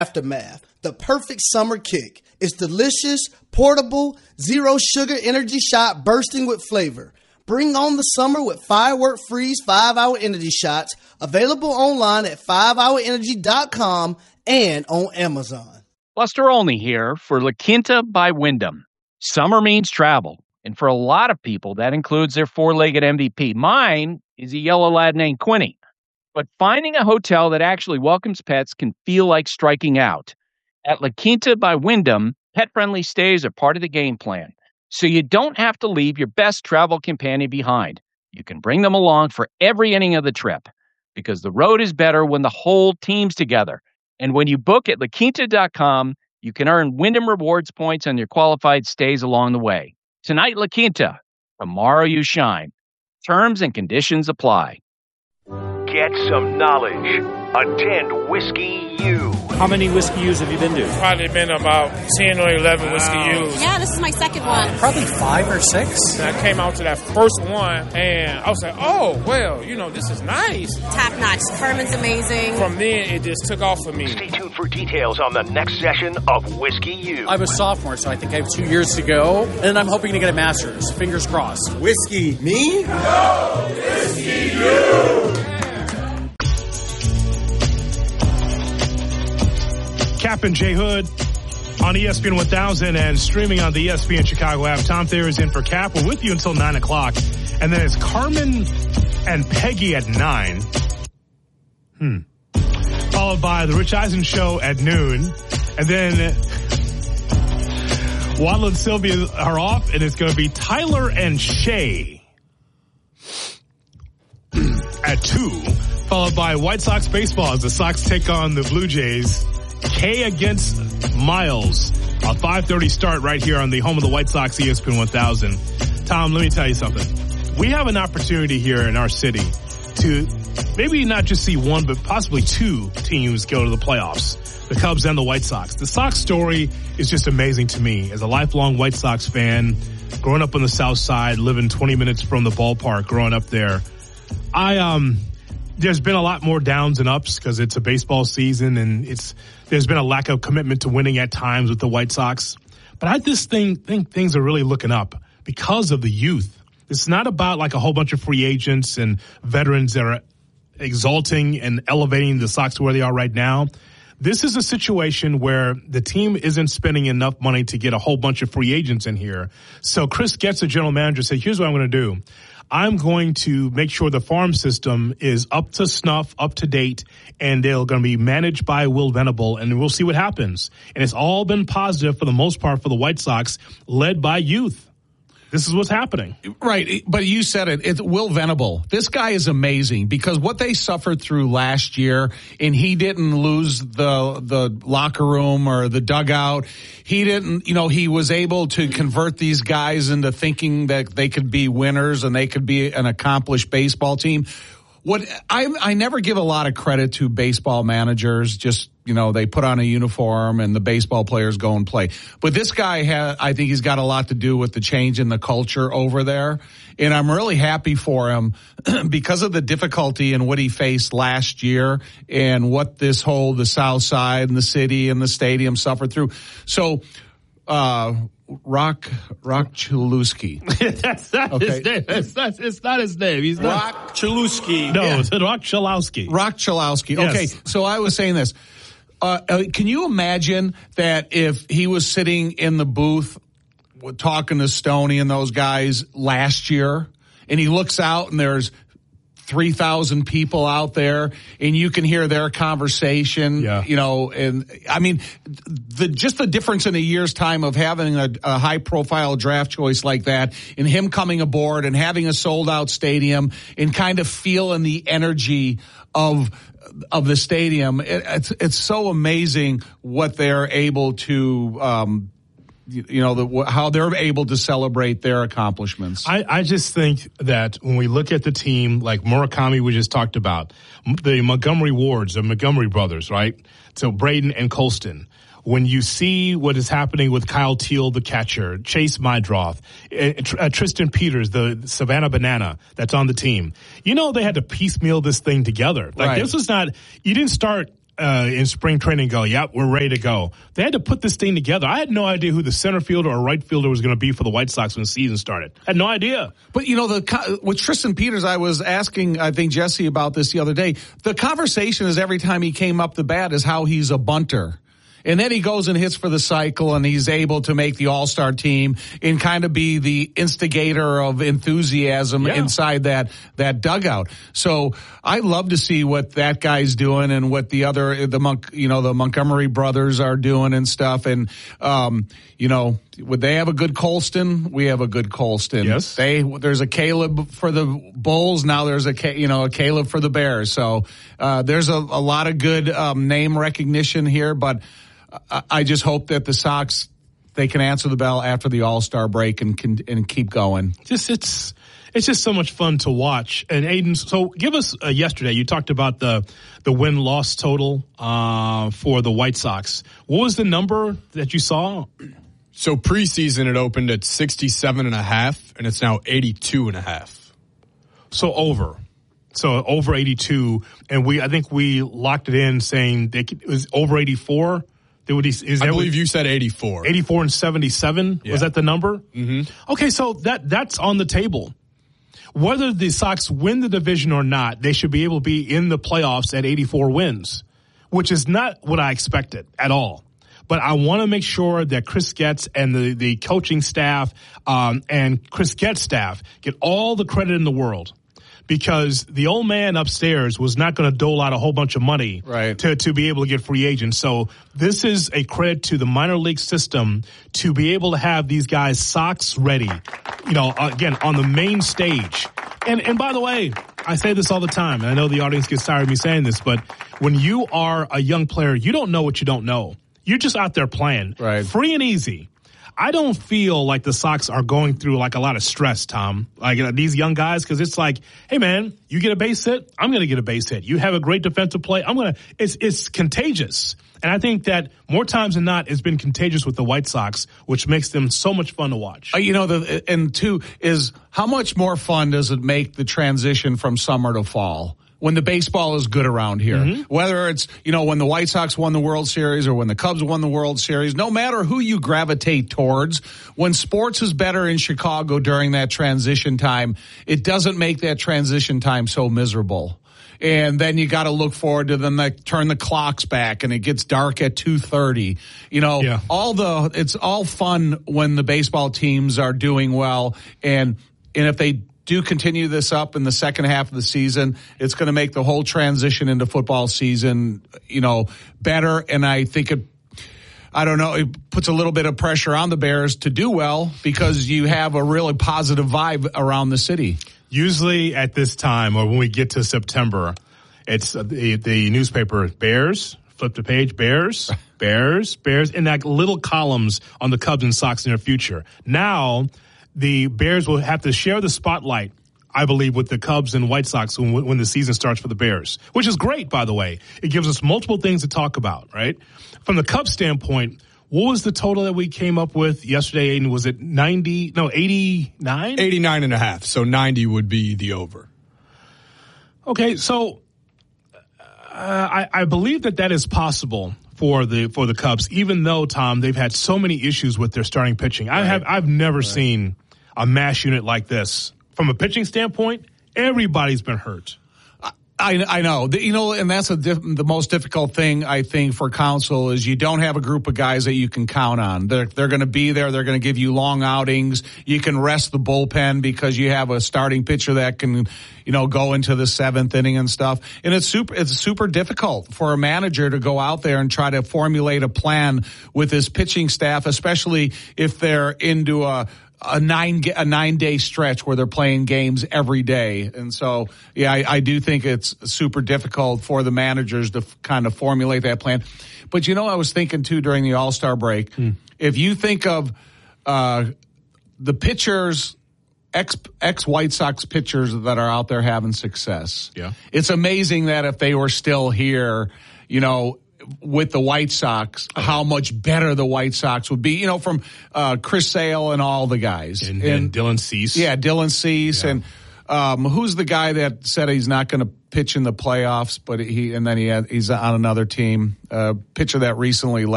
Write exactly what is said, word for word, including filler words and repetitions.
Aftermath, the perfect summer kick. It's delicious, portable, zero sugar energy shot bursting with flavor. Bring on the summer with Firework Freeze five hour Energy Shots, available online at five hour energy dot com and on Amazon. Buster Olney here for La Quinta by Wyndham. Summer means travel, and for a lot of people, that includes their four-legged M V P. Mine is a yellow lad named Quinny. But finding a hotel that actually welcomes pets can feel like striking out. At La Quinta by Wyndham, pet-friendly stays are part of the game plan, so you don't have to leave your best travel companion behind. You can bring them along for every inning of the trip, because the road is better when the whole team's together. And when you book at la quinta dot com, you can earn Wyndham Rewards points on your qualified stays along the way. Tonight, La Quinta. Tomorrow, you shine. Terms and conditions apply. Get some knowledge. Attend Whiskey U. How many Whiskey U's have you been to? Probably been about ten or eleven Whiskey U's. Yeah, this is my second one. Probably five or six. And I came out to that first one, and I was like, oh, well, you know, this is nice. Top notch. Carmen's amazing. From then, it just took off for me. Stay tuned for details on the next session of Whiskey U. I'm a sophomore, so I think I have two years to go, and I'm hoping to get a master's. Fingers crossed. Whiskey, me? No, Whiskey U! Cap and J Hood on E S P N one thousand and streaming on the E S P N Chicago app. Tom Thayer is in for Cap. We're with you until nine o'clock. And then it's Carmen and Peggy at nine. Hmm. Followed by the Rich Eisen Show at noon. And then Waddle and Sylvia are off, and it's going to be Tyler and Shay at two. Followed by White Sox baseball as the Sox take on the Blue Jays. K against Miles. A five thirty start right here on the home of the White Sox, E S P N one thousand. Tom, let me tell you something. We have an opportunity here in our city to maybe not just see one, but possibly two teams go to the playoffs. The Cubs and the White Sox. The Sox story is just amazing to me. As a lifelong White Sox fan, growing up on the South Side, living twenty minutes from the ballpark, growing up there, I, um, there's been a lot more downs and ups because it's a baseball season, and it's there's been a lack of commitment to winning at times with the White Sox. But I just think, think things are really looking up because of the youth. It's not about like a whole bunch of free agents and veterans that are exalting and elevating the Sox to where they are right now. This is a situation where the team isn't spending enough money to get a whole bunch of free agents in here. So Chris Getz, the general manager, said, here's what I'm going to do. I'm going to make sure the farm system is up to snuff, up to date, and they're going to be managed by Will Venable, and we'll see what happens. And it's all been positive for the most part for the White Sox, led by youth. This is what's happening. Right. But you said it. It's Will Venable. This guy is amazing because what they suffered through last year, and he didn't lose the the locker room or the dugout. He didn't, you know, he was able to convert these guys into thinking that they could be winners and they could be an accomplished baseball team. What I I never give a lot of credit to baseball managers. Just, you know, they put on a uniform and the baseball players go and play. But this guy has, I think he's got a lot to do with the change in the culture over there. And I'm really happy for him because of the difficulty in what he faced last year and what this whole, the South Side and the city and the stadium suffered through. So, uh, Rock, Rock Chalewski. That's not Okay. his name. It's not, it's not his name. He's not. Rock Chalewski. No, Yeah. it's Rock Chalowski. Rock Chalowski. Yes. Okay, so I was saying this. Uh, uh, can you imagine that if he was sitting in the booth talking to Stoney and those guys last year, and he looks out and there's three thousand people out there, and you can hear their conversation, yeah. you know, and I mean, the just the difference in a year's time of having a, a high-profile draft choice like that, and him coming aboard and having a sold-out stadium and kind of feeling the energy of of the stadium. It, it's it's so amazing what they're able to um you, you know the, how they're able to celebrate their accomplishments. I, I just think that when we look at the team like Murakami we just talked about, the Montgomery Wards, the Montgomery brothers, right? So Braden and Colston. When you see what is happening with Kyle Teal, the catcher, Chase Mydroth, uh, uh, Tristan Peters, the Savannah Banana that's on the team, you know they had to piecemeal this thing together. Like Right. This was not, you didn't start uh, in spring training and go, yep, we're ready to go. They had to put this thing together. I had no idea who the center fielder or right fielder was going to be for the White Sox when the season started. I had no idea. But, you know, the with Tristan Peters, I was asking, I think, Jesse about this the other day. The conversation is every time he came up the bat is how he's a bunter. And then he goes and hits for the cycle, and he's able to make the all-star team and kind of be the instigator of enthusiasm yeah. inside that, that dugout. So I love to see what that guy's doing and what the other, the Monk, you know, the Montgomery brothers are doing and stuff. And, um, you know, would they have a good Colston? We have a good Colston. Yes. They, there's a Caleb for the Bulls. Now there's a, you know, a Caleb for the Bears. So, uh, there's a, a lot of good, um, name recognition here, but I just hope that the Sox, they can answer the bell after the All-Star break and can and keep going. Just it's it's just so much fun to watch. And Aiden, so give us uh, yesterday. You talked about the the win loss total uh, for the White Sox. What was the number that you saw? So preseason it opened at sixty-seven and a half, and it's now eighty-two and a half. So over. So over eighty-two, and we I think we locked it in saying they could, it was over eighty-four. Is I believe what, you said eighty-four. eighty-four and seventy-seven? Yeah. Was that the number? Mm-hmm. Okay, so that that's on the table. Whether the Sox win the division or not, they should be able to be in the playoffs at eighty-four wins, which is not what I expected at all. But I want to make sure that Chris Getz and the, the coaching staff um, and Chris Getz staff get all the credit in the world. Because the old man upstairs was not going to dole out a whole bunch of money right. to, to be able to get free agents. So this is a credit to the minor league system to be able to have these guys Sox ready, you know, again, on the main stage. And, and by the way, I say this all the time, and I know the audience gets tired of me saying this, but when you are a young player, you don't know what you don't know. You're just out there playing. Right. Free and easy. I don't feel like the Sox are going through like a lot of stress, Tom, like you know, these young guys, because it's like, hey, man, you get a base hit, I'm going to get a base hit. You have a great defensive play, I'm going to – it's it's contagious. And I think that more times than not, it's been contagious with the White Sox, which makes them so much fun to watch. Uh, you know, the and two is how much more fun does it make the transition from summer to fall? When the baseball is good around here, mm-hmm. whether it's, you know, when the White Sox won the World Series or when the Cubs won the World Series, no matter who you gravitate towards, when sports is better in Chicago during that transition time, it doesn't make that transition time so miserable. And then you got to look forward to them, like turn the clocks back and it gets dark at two thirty. You know, yeah. all the, it's all fun when the baseball teams are doing well. And, and if they do continue this up in the second half of the season, it's going to make the whole transition into football season, you know, better. And I think it, I don't know, it puts a little bit of pressure on the Bears to do well because you have a really positive vibe around the city. Usually at this time or when we get to September, it's the, the newspaper Bears, flip the page, Bears, Bears, Bears, and that little columns on the Cubs and Sox in their future. Now, the Bears will have to share the spotlight, I believe, with the Cubs and White Sox when, when the season starts for the Bears, which is great, by the way. It gives us multiple things to talk about, right? From the Cubs standpoint, what was the total that we came up with yesterday, Aiden? Was it ninety? No, eighty-nine? eighty-nine and a half, so ninety would be the over. Okay, so uh, I, I believe that that is possible for the for the Cubs, even though, Tom, they've had so many issues with their starting pitching. I right. have I've never right. seen a mash unit like this. From a pitching standpoint, everybody's been hurt. I, I know, the, you know, and that's a diff, the most difficult thing I think for Counsell is you don't have a group of guys that you can count on. They're they're going to be there. They're going to give you long outings. You can rest the bullpen because you have a starting pitcher that can, you know, go into the seventh inning and stuff. And it's super it's super difficult for a manager to go out there and try to formulate a plan with his pitching staff, especially if they're into a. a nine a nine day stretch where they're playing games every day. And so, yeah, I, I do think it's super difficult for the managers to f- kind of formulate that plan. But, you know, I was thinking, too, during the All-Star break, hmm. if you think of uh, the pitchers, ex, ex-White Sox pitchers that are out there having success, yeah, it's amazing that if they were still here, you know, with the White Sox, how much better the White Sox would be, you know, from uh, Chris Sale and all the guys. And, and, and Dylan Cease. Yeah, Dylan Cease. Yeah. And Um, who's the guy that said he's not going to pitch in the playoffs, but he and then he had, he's on another team? Uh, pitcher that recently left.